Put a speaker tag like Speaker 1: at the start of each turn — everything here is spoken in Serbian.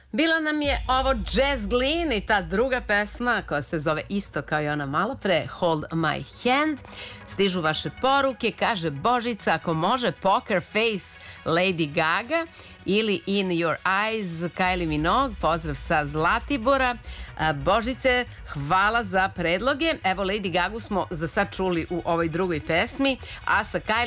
Speaker 1: Bila nam je ovo Jazz Glynn i ta druga pesma koja se zove isto kao i ona malo pre, Hold My Hand. Stižu vaše poruke, kaže Božica, ako može Poker Face Lady Gaga ili In Your Eyes Kylie Minogue, pozdrav sa Zlatibora. Božice, hvala za predloge. Evo Lady Gagu smo za sad čuli u ovoj drugoj pesmi, a sa Kylie